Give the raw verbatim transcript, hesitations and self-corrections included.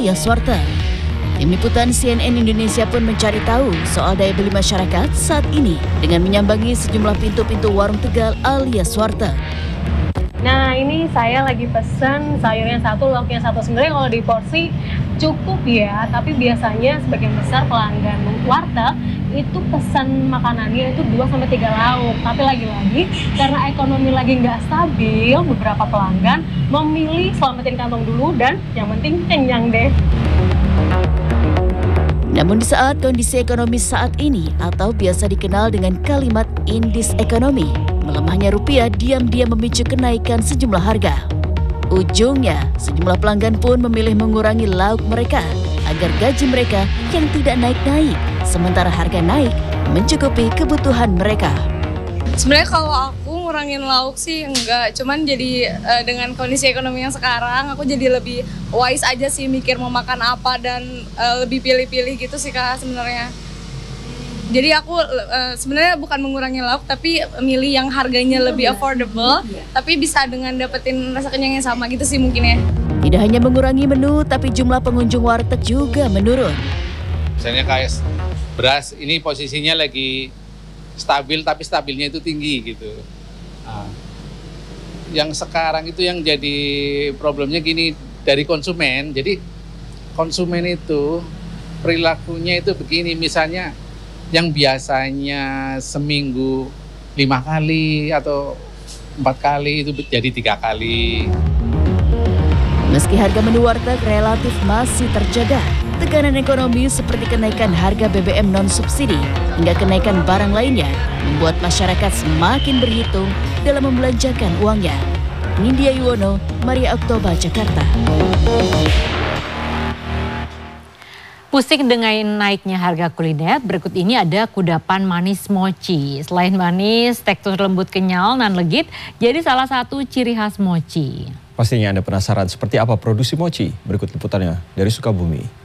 alias warteg. Tim liputan C N N Indonesia pun mencari tahu soal daya beli masyarakat saat ini dengan menyambangi sejumlah pintu-pintu warung Tegal alias warteg. Nah, ini saya lagi pesen sayurnya satu, lauknya satu. Sebenarnya kalau di porsi cukup ya, tapi biasanya sebagian besar pelanggan warteg itu pesan makanannya itu dua sampai tiga lauk. Tapi lagi-lagi karena ekonomi lagi nggak stabil, beberapa pelanggan memilih selamatin kantong dulu dan yang penting kenyang deh. Namun di saat kondisi ekonomi saat ini atau biasa dikenal dengan kalimat indis ekonomi, melemahnya rupiah diam-diam memicu kenaikan sejumlah harga. Ujungnya, sejumlah pelanggan pun memilih mengurangi lauk mereka agar gaji mereka yang tidak naik-naik, sementara harga naik mencukupi kebutuhan mereka. Sebenarnya kalau aku ngurangin lauk sih enggak, cuman jadi uh, dengan kondisi ekonomi yang sekarang aku jadi lebih wise aja sih mikir mau makan apa dan uh, lebih pilih-pilih gitu sih Kak sebenarnya. Jadi aku uh, sebenarnya bukan mengurangi lauk tapi milih yang harganya lebih affordable tapi bisa dengan dapetin rasa kenyang yang sama gitu sih mungkin ya. Tidak hanya mengurangi menu tapi jumlah pengunjung warteg juga menurun. Misalnya kayak beras ini posisinya lagi stabil tapi stabilnya itu tinggi gitu. Nah, yang sekarang itu yang jadi problemnya gini dari konsumen. Jadi konsumen itu perilakunya itu begini, misalnya yang biasanya seminggu lima kali atau empat kali itu jadi tiga kali. Meski harga menu warteg relatif masih terjaga, tekanan ekonomi seperti kenaikan harga B B M non-subsidi hingga kenaikan barang lainnya membuat masyarakat semakin berhitung dalam membelanjakan uangnya. Nindya Yuwono, Maria Oktober, Jakarta. Pusing dengan naiknya harga kuliner, berikut ini ada kudapan manis mochi. Selain manis, tekstur lembut kenyal dan legit jadi salah satu ciri khas mochi. Pastinya Anda penasaran seperti apa produksi mochi? Berikut liputannya dari Sukabumi.